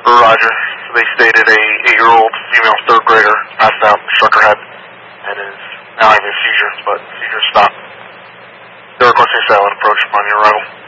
Roger. So they stated a 8-year-old female third grader passed out, struck her head, and is now having a seizure, but seizure stopped. They're requesting a silent approach upon your arrival.